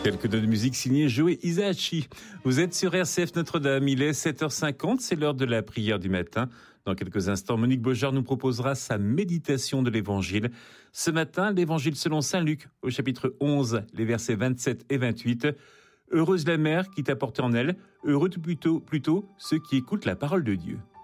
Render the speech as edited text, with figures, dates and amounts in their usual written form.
Quelques notes de musique signées Joe Hisaishi. Vous êtes sur RCF Notre-Dame, il est 7h50, c'est l'heure de la prière du matin. Dans quelques instants, Monique Beaujard nous proposera sa méditation de l'Évangile. Ce matin, l'Évangile selon Saint Luc, au chapitre 11, les versets 27 et 28. Heureuse la mère qui t'a porté en elle, heureux plutôt ceux qui écoutent la parole de Dieu.